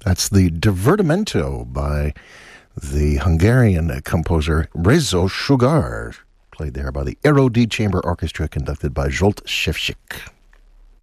That's the Divertimento by the Hungarian composer Rezo Sugar, played there by the Aero D Chamber Orchestra, conducted by Zsolt Szewczyk.